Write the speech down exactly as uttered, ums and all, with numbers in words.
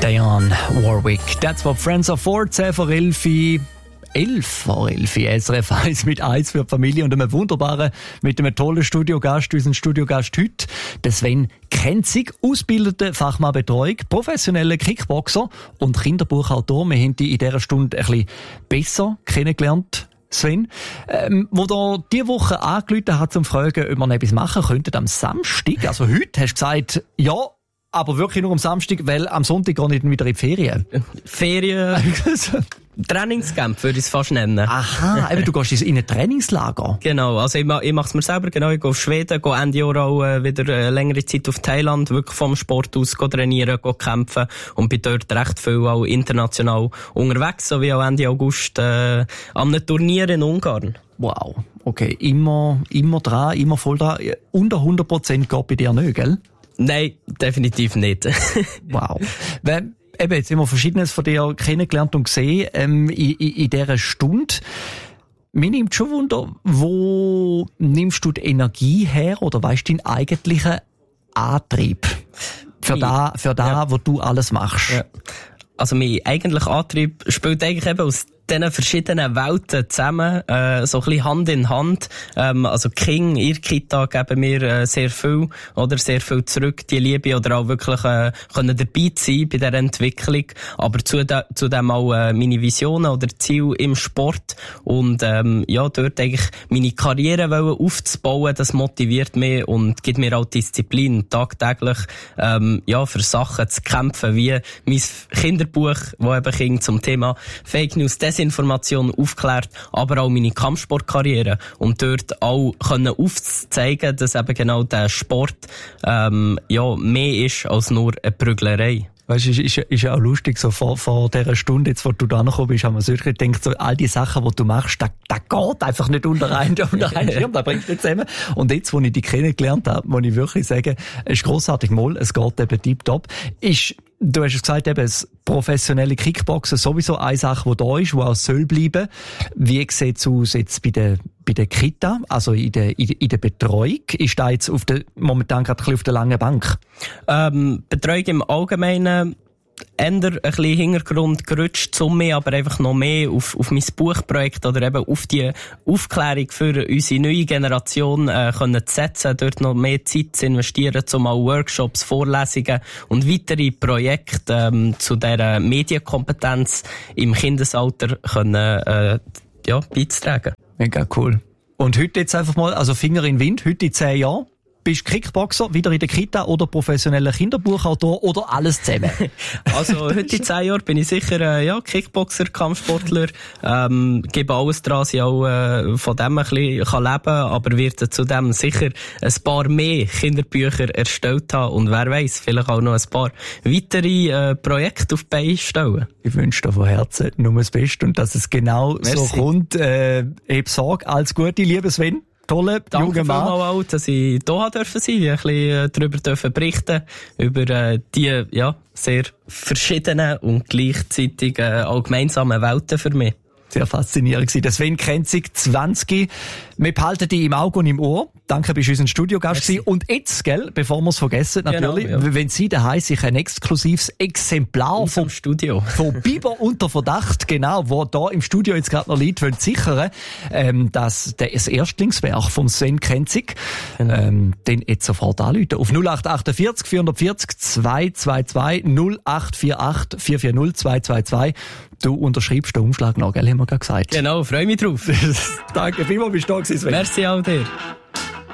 Dionne Warwick. That's what Friends are for. zehn vor elf. elf vor elf. S R F eins mit eins für die Familie und einem wunderbaren, mit einem tollen Studiogast, unseren Studiogast heute, der Sven Krenzig, ausgebildeter Fachmannbetreuung, professioneller Kickboxer und Kinderbuchautor. Wir haben dich in dieser Stunde ein bisschen besser kennengelernt, Sven, ähm, wo da diese Woche angerufen hat, um zu fragen, ob wir noch etwas machen könnten am Samstag. Also heute hast du gesagt, ja, aber wirklich nur am Samstag, weil am Sonntag gehe ich dann wieder in die Ferien. Ferien? Trainingscamp würde ich es fast nennen. Aha, eben, du gehst in ein Trainingslager. Genau, also ich, ich mache es mir selber, genau, ich gehe auf Schweden, gehe Ende Jahr auch äh, wieder äh, längere Zeit auf Thailand, wirklich vom Sport aus gehe trainieren, gehe kämpfen und bin dort recht viel auch international unterwegs, so wie auch Ende August äh, an einem Turnier in Ungarn. Wow, okay, immer, immer dran, immer voll dran, unter hundert Prozent geht bei dir nicht, gell? Nein, definitiv nicht. Wow. Weil, eben, jetzt haben wir Verschiedenes von dir kennengelernt und gesehen, ähm, in, in, in dieser Stunde. Mir nimmt schon Wunder, wo nimmst du die Energie her oder weißt du deinen eigentlichen Antrieb für da, für da, ja. wo du alles machst? Ja. Also mein eigentlicher Antrieb spielt eigentlich eben aus diesen verschiedenen Welten zusammen, äh, so ein bisschen Hand in Hand. Ähm, also King, ihr Kita geben mir äh, sehr viel, oder sehr viel zurück, die Liebe, oder auch wirklich äh, können dabei sein bei dieser Entwicklung. Aber zudem, zudem auch äh, meine Visionen oder Ziele im Sport und ähm, ja, dort eigentlich meine Karriere wollen aufzubauen, das motiviert mich und gibt mir auch Disziplin, tagtäglich ähm, ja, für Sachen zu kämpfen, wie mein Kinderbuch, wo eben Kinder zum Thema Fake News, Desinformation aufklärt, aber auch meine Kampfsportkarriere und dort auch können aufzeigen, dass eben genau der Sport ähm, ja mehr ist als nur eine Prüglerei. Weißt du, ist, ist, ist ja auch lustig, so vor, vor dieser Stunde, jetzt, wo du da gekommen bist, haben wir so gedacht, so, all die Sachen, die du machst, da, da geht einfach nicht unter einen, unter einen Schirm, da bringt nicht zusammen. Und jetzt, wo ich dich kennengelernt habe, muss ich wirklich sagen, es ist grossartig, mal, es geht eben tiptop, ist, du hast es gesagt, eben, das professionelle Kickboxen sowieso eine Sache, die da ist, die auch soll bleiben. Wie sieht es aus jetzt bei der, bei der Kita, also in der, in der, in der Betreuung? Ist da jetzt auf der, momentan gerade ein bisschen auf der langen Bank? Ähm, Betreuung im Allgemeinen, eher ein bisschen Hintergrund gerutscht, zu mir, aber einfach noch mehr auf, auf mein Buchprojekt oder eben auf die Aufklärung für unsere neue Generation äh, können zu setzen, dort noch mehr Zeit zu investieren, um auch Workshops, Vorlesungen und weitere Projekte ähm, zu dieser Medienkompetenz im Kindesalter können, äh, ja, beizutragen. Mega cool. Und heute jetzt einfach mal, also Finger in den Wind, heute in zehn Jahren, bist Kickboxer, wieder in der Kita oder professioneller Kinderbuchautor oder alles zusammen? Also heute in zehn Jahren bin ich sicher äh, ja, Kickboxer, Kampfsportler, ähm, gebe alles dran, dass ich auch äh, von dem ein bisschen kann leben kann, aber werde zudem sicher ein paar mehr Kinderbücher erstellt haben und wer weiss, vielleicht auch noch ein paar weitere äh, Projekte auf die Beine stellen. Ich wünsche dir von Herzen nur das Beste und dass es genau Merci. So kommt. Äh, hab Sorge, alles Gute, lieber Sven. Tolle, Danke vielmals auch, dass ich hier dürfen sein, ein bisschen darüber dürfen berichten, über äh, die, ja, sehr verschiedenen und gleichzeitig äh, auch gemeinsamen Welten für mich. Sehr faszinierend gewesen. Der Sven Krenzig, zwanzig. Wir behalten dich im Auge und im Ohr. Danke, bist du unser Studiogast gewesen. Und jetzt, gell, bevor wir es vergessen, natürlich, genau, ja. wenn Sie daheim sich ein exklusives Exemplar vom Studio, von Biber unter Verdacht, genau, wo da im Studio jetzt gerade noch liegt, wollen sichern, ähm, dass das Erstlingswerk vom Sven Krenzig, genau. ähm, den jetzt sofort anrufen. Auf null acht achtundvierzig vierhundertvierzig zweihundertzweiundzwanzig null acht vier acht vier vier null zwei zwei zwei. Du unterschreibst den Umschlag noch, gell, haben wir gerade gesagt. Genau, freue mich drauf. Danke vielmals, bist du da gewesen, Sven. Merci auch dir.